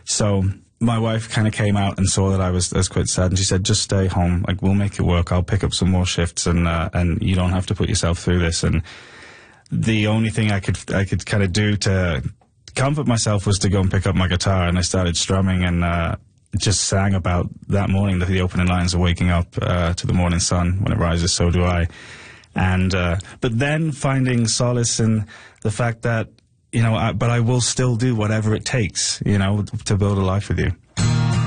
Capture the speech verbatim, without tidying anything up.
So my wife kind of came out and saw that I was, I was quite sad, and she said, just stay home, like, we'll make it work, I'll pick up some more shifts, and uh, and you don't have to put yourself through this. And the only thing I could I could kind of do to comfort myself was to go and pick up my guitar, and I started strumming, and uh, just sang about that morning, the, the opening lines of Waking Up uh, to the Morning Sun, when it rises, so do I. And uh, but then finding solace in the fact that, you know, I, but I will still do whatever it takes, you know, to build a life with you.